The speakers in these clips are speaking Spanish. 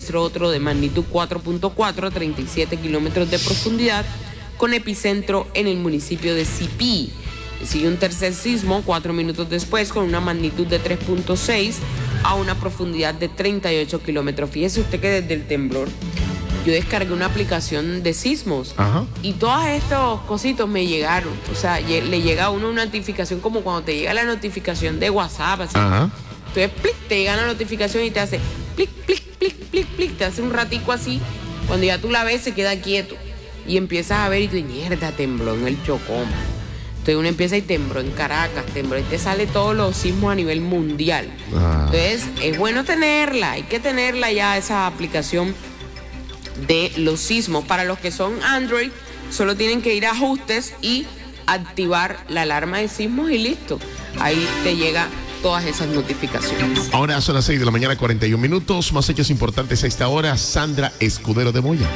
registró otro de magnitud 4.4, 37 kilómetros de profundidad, con epicentro en el municipio de Sipí. Sigue un tercer sismo 4 minutos después con una magnitud de 3.6 a una profundidad de 38 kilómetros. Fíjese usted que desde el temblor yo descargué una aplicación de sismos. Ajá. Y todos estos cositos me llegaron. O sea, le llega a uno una notificación como cuando te llega la notificación de WhatsApp. Así. Ajá. Entonces, plic, te llega la notificación y te hace plic, plic, plic, plic, plic. Te hace un ratico así. Cuando ya tú la ves, se queda quieto. Y empiezas a ver y tú, mierda, tembló en el Chocó. Entonces uno empieza y tembló en Caracas, tembló y te sale todos los sismos a nivel mundial. Entonces, es bueno tenerla. Hay que tenerla ya, esa aplicación de los sismos. Para los que son Android, solo tienen que ir a ajustes y activar la alarma de sismos y listo. Ahí te llega todas esas notificaciones. Ahora son las 6 de la mañana, 41 minutos. Más hechos importantes a esta hora. Sandra Escudero de Moya.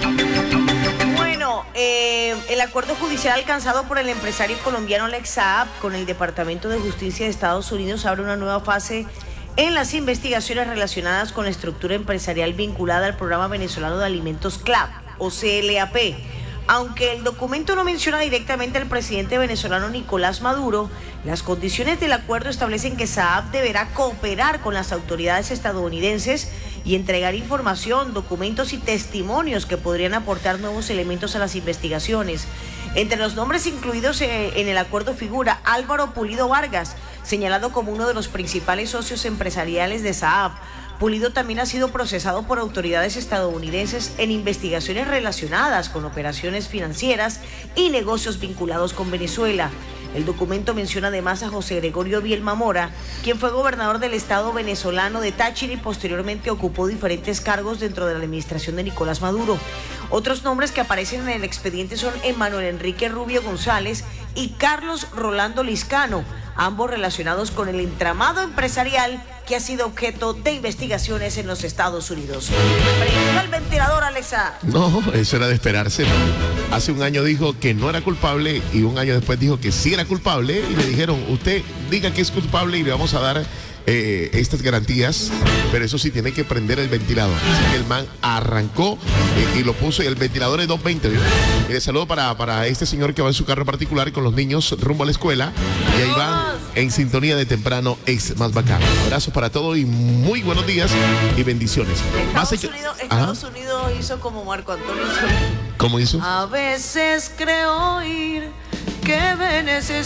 Bueno, el acuerdo judicial alcanzado por el empresario colombiano Alex Saab con el Departamento de Justicia de Estados Unidos abre una nueva fase en las investigaciones relacionadas con la estructura empresarial vinculada al programa venezolano de alimentos CLAP o CLAP. Aunque el documento no menciona directamente al presidente venezolano Nicolás Maduro, las condiciones del acuerdo establecen que Saab deberá cooperar con las autoridades estadounidenses y entregar información, documentos y testimonios que podrían aportar nuevos elementos a las investigaciones. Entre los nombres incluidos en el acuerdo figura Álvaro Pulido Vargas, señalado como uno de los principales socios empresariales de Saab. Pulido también ha sido procesado por autoridades estadounidenses en investigaciones relacionadas con operaciones financieras y negocios vinculados con Venezuela. El documento menciona además a José Gregorio Bielma Mora, quien fue gobernador del estado venezolano de Táchira y posteriormente ocupó diferentes cargos dentro de la administración de Nicolás Maduro. Otros nombres que aparecen en el expediente son Emanuel Enrique Rubio González y Carlos Rolando Liscano, ambos relacionados con el entramado empresarial que ha sido objeto de investigaciones en los Estados Unidos. ¿Prendió el ventilador, Alexa? No, eso era de esperarse. Hace un año dijo que no era culpable y un año después dijo que sí era culpable y le dijeron, usted diga que es culpable y le vamos a dar estas garantías, pero eso sí tiene que prender el ventilador. Así que el man arrancó y lo puso y el ventilador es 220. Le saludo para este señor que va en su carro particular con los niños rumbo a la escuela y ahí van en sintonía de temprano, es más bacano. Abrazos para todos y muy buenos días y bendiciones. Estados Unidos hizo como Marco Antonio Solís. ¿Cómo hizo? A veces creo oír que me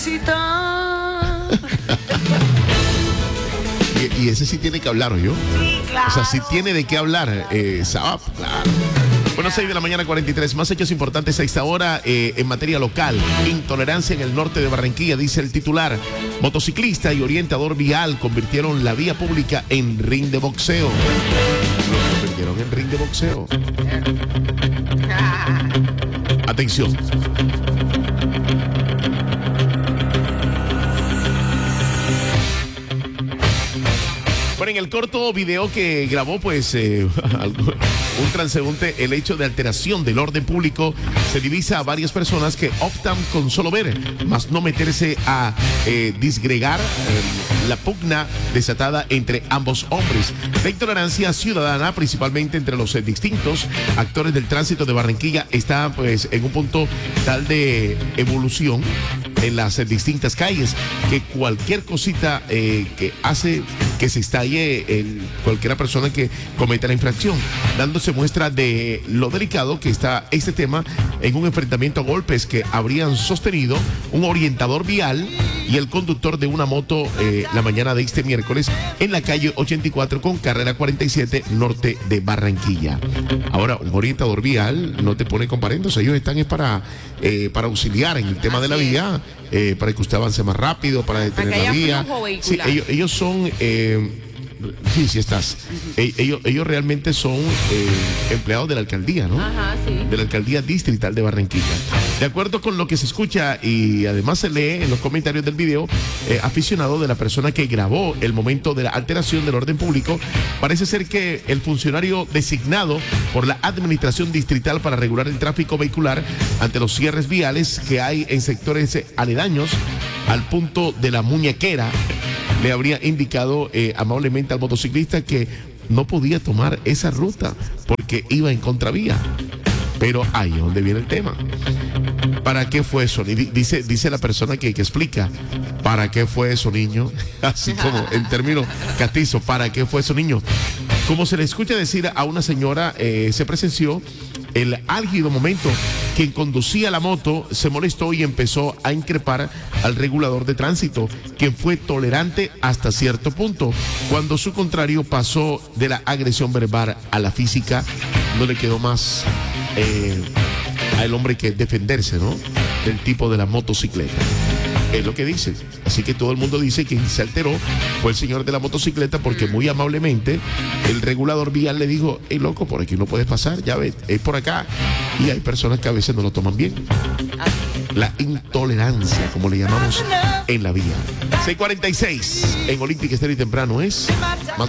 necesitas. Y ese sí tiene que hablar, ¿o yo? Sí, claro. O sea, sí tiene de qué hablar, Saab, claro. Bueno, 6 de la mañana, 43. Más hechos importantes a esta hora en materia local. Intolerancia en el norte de Barranquilla, dice el titular. Motociclista y orientador vial convirtieron la vía pública en ring de boxeo. Lo convirtieron en ring de boxeo. Atención. Bueno, en el corto video que grabó, pues, un transeúnte, el hecho de alteración del orden público, se divisa a varias personas que optan con solo ver, más no meterse a disgregar la pugna desatada entre ambos hombres. La intolerancia ciudadana, principalmente entre los distintos actores del tránsito de Barranquilla, está, pues, en un punto tal de evolución en las distintas calles, que cualquier cosita que hace que se estalle cualquiera persona que cometa la infracción, dándose muestra de lo delicado que está este tema en un enfrentamiento a golpes que habrían sostenido un orientador vial y el conductor de una moto la mañana de este miércoles en la calle 84 con carrera 47 norte de Barranquilla. Ahora, un orientador vial no te pone comparendos, ellos están es para auxiliar en el tema de la vía, para que usted avance más rápido, para detener la vía. Sí, ellos son sí estás. Ellos realmente son empleados de la alcaldía, ¿no? Ajá, sí. De la alcaldía distrital de Barranquilla. De acuerdo con lo que se escucha y además se lee en los comentarios del video, aficionado de la persona que grabó el momento de la alteración del orden público, parece ser que el funcionario designado por la administración distrital para regular el tráfico vehicular ante los cierres viales que hay en sectores aledaños al punto de la Muñequera, le habría indicado amablemente al motociclista que no podía tomar esa ruta porque porque iba en contravía. Pero ahí es donde viene el tema. ¿Para qué fue eso? Dice la persona que explica, ¿para qué fue eso, niño? Así como en términos castizos, ¿para qué fue eso, niño? Como se le escucha decir a una señora, se presenció el álgido momento. Quien conducía la moto se molestó y empezó a increpar al regulador de tránsito, quien fue tolerante hasta cierto punto. Cuando su contrario pasó de la agresión verbal a la física, no le quedó más al hombre que defenderse, ¿no? Del tipo de la motocicleta. Es lo que dice. Así que todo el mundo dice que quien se alteró fue el señor de la motocicleta, porque muy amablemente el regulador vial le dijo: hey, loco, por aquí no puedes pasar, ya ves, es por acá. Y hay personas que a veces no lo toman bien. La intolerancia, como le llamamos en la vía. 6:46 en Olímpica Estéreo y temprano es...